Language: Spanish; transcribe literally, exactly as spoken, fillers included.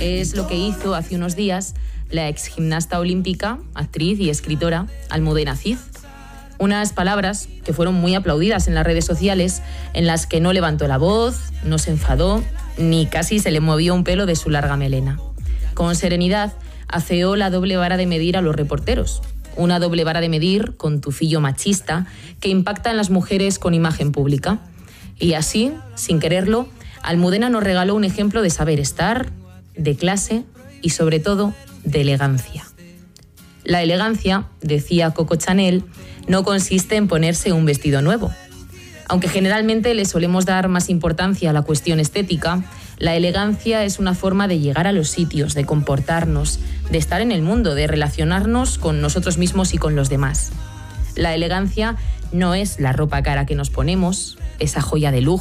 Es lo que hizo hace unos días la exgimnasta olímpica, actriz y escritora Almudena Cid. Unas palabras que fueron muy aplaudidas en las redes sociales, en las que no levantó la voz, no se enfadó, ni casi se le movió un pelo de su larga melena. Con serenidad afeó la doble vara de medir a los reporteros. Una doble vara de medir con tufillo machista que impacta en las mujeres con imagen pública. Y así, sin quererlo, Almudena nos regaló un ejemplo de saber estar, de clase y sobre todo de elegancia. La elegancia, decía Coco Chanel, no consiste en ponerse un vestido nuevo. Aunque generalmente le solemos dar más importancia a la cuestión estética, la elegancia es una forma de llegar a los sitios, de comportarnos, de estar en el mundo, de relacionarnos con nosotros mismos y con los demás. La elegancia no es la ropa cara que nos ponemos, esa joya de lujo